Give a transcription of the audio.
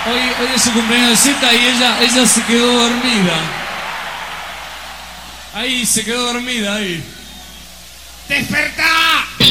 Hoy es su cumpleaños de Z y ella se quedó dormida. Ahí se quedó dormida, ahí. ¡Despertá!